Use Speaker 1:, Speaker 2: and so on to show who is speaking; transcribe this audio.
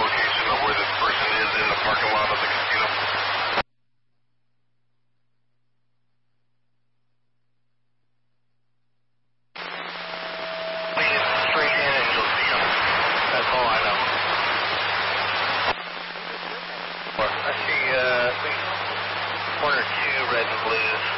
Speaker 1: location of where this person is in the parking lot of the casino. Please straight in and you'll see him. That's all I know. I see corner 2, red and blues.